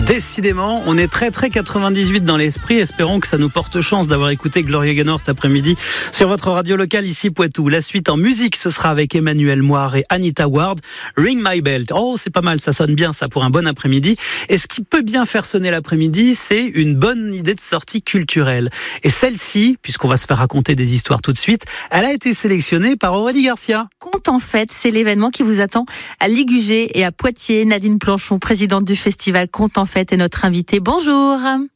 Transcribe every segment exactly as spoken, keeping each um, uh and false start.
Décidément, on est très très quatre-vingt-dix-huit dans l'esprit. Espérons que ça nous porte chance d'avoir écouté Gloria Gaynor cet après-midi sur votre radio locale ici Poitou. La suite en musique, ce sera avec Emmanuel Moire et Anita Ward. Ring My Bell. Oh, c'est pas mal, ça sonne bien ça pour un bon après-midi. Et ce qui peut bien faire sonner l'après-midi, c'est une bonne idée de sortie culturelle. Et celle-ci, puisqu'on va se faire raconter des histoires tout de suite, elle a été sélectionnée par Aurélie Garcia. Conte en fête, c'est l'événement qui vous attend à Ligugé et à Poitiers. Nadine Planchon, présidente du festival Conte en fête, est notre invitée. Bonjour.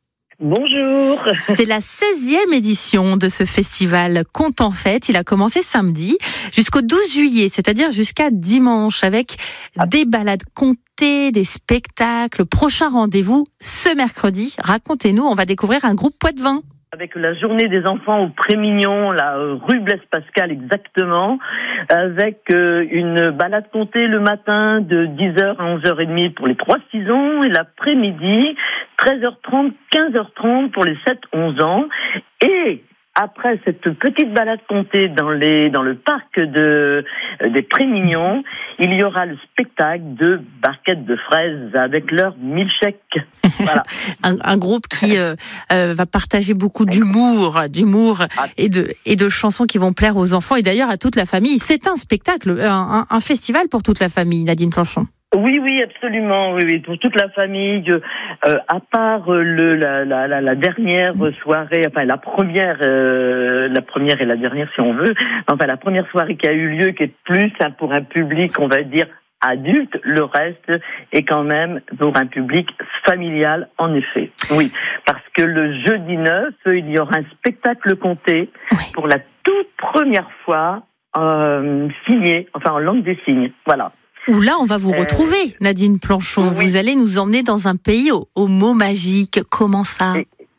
Bonjour. C'est la seizième édition de ce festival Conte en fête. Il a commencé samedi jusqu'au douze juillet, c'est-à-dire jusqu'à dimanche, avec des balades contées, des spectacles. Prochain rendez-vous ce mercredi. Racontez-nous, on va découvrir un groupe Poitevin. Avec la journée des enfants au Pré-Mignon, la rue Blaise Pascal exactement, avec euh, une balade contée le matin de dix heures à onze heures trente pour les trois six ans et l'après-midi treize heures trente, quinze heures trente pour les sept onze ans. Et après cette petite balade comptée dans les dans le parc de des Pré-Mignons, il y aura le spectacle de barquettes de fraises avec leur milkshake. Voilà. un, un groupe qui euh, euh, va partager beaucoup d'humour, d'humour et de et de chansons qui vont plaire aux enfants et d'ailleurs à toute la famille. C'est un spectacle, un, un, un festival pour toute la famille, Nadine Planchon. Oui, oui, absolument, oui, oui, pour toute la famille. Euh, à part le la, la, la, la dernière soirée, enfin la première, euh, la première et la dernière si on veut. Enfin la première soirée qui a eu lieu, qui est plus hein, pour un public, on va dire adulte. Le reste est quand même pour un public familial, en effet. Oui, parce que le jeudi neuf, il y aura un spectacle compté oui. pour la toute première fois euh, signé, enfin en langue des signes. Voilà. Où là, on va vous retrouver, euh, Nadine Planchon. Oui. Vous allez nous emmener dans un pays aux, aux mots magiques. Comment ça ?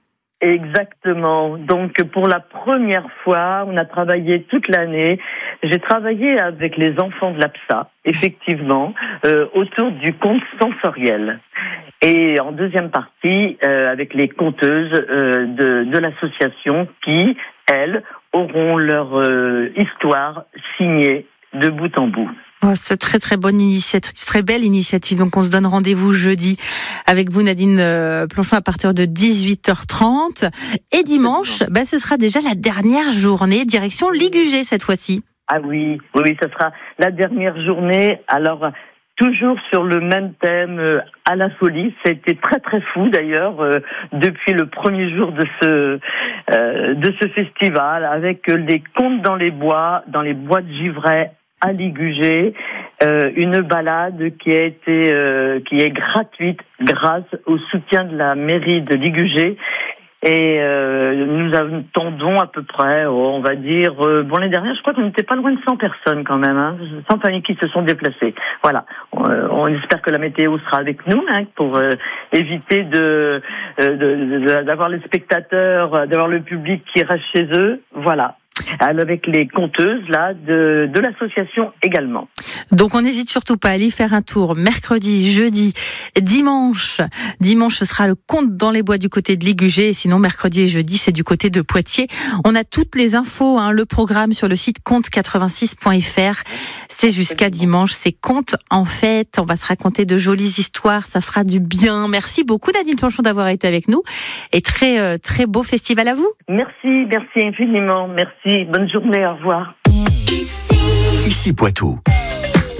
Exactement. Donc, pour la première fois, on a travaillé toute l'année. J'ai travaillé avec les enfants de l'A P S A, effectivement, euh, autour du conte sensoriel. Et en deuxième partie, euh, avec les conteuses euh, de, de l'association qui, elles, auront leur euh, histoire signée de bout en bout. Oh, c'est très très bonne initiative, très belle initiative. Donc on se donne rendez-vous jeudi avec vous Nadine euh, Planchon à partir de dix-huit heures trente et dimanche, bah, ce sera déjà la dernière journée direction Ligugé cette fois-ci. Ah oui, oui, oui, ça sera la dernière journée. Alors toujours sur le même thème, euh, à la folie. Ça a été très très fou d'ailleurs euh, depuis le premier jour de ce euh, de ce festival, avec les contes dans les bois, dans les bois de Givray à Ligugé, euh, une balade qui a été euh, qui est gratuite grâce au soutien de la mairie de Ligugé. Et euh, nous attendons à peu près, oh, on va dire, euh, bon l'année dernière, je crois qu'on n'était pas loin de cent personnes quand même, hein, cent familles qui se sont déplacées. Voilà, on, on espère que la météo sera avec nous hein, pour euh, éviter de, de, de d'avoir les spectateurs, d'avoir le public qui reste chez eux. Voilà. Avec les conteuses là de, de l'association également. Donc on n'hésite surtout pas à aller faire un tour mercredi, jeudi, dimanche. Dimanche ce sera le conte dans les bois du côté de Ligugé et sinon mercredi et jeudi c'est du côté de Poitiers. On a toutes les infos, hein, le programme sur le site conte quatre-vingt-six point f r. C'est jusqu'à dimanche, c'est Conte en fête. On va se raconter de jolies histoires, ça fera du bien. Merci beaucoup Nadine Planchon d'avoir été avec nous et très euh, très beau festival à vous. Merci, merci infiniment, merci. Bonne journée, au revoir. Ici Poitou.